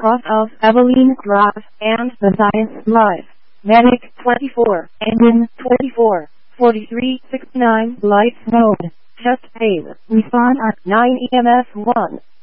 cross of Evelyn Drive and the Science Live. Medic 24, engine 24, 4369, lights mode. Chest phase, respond at 9 EMS 1.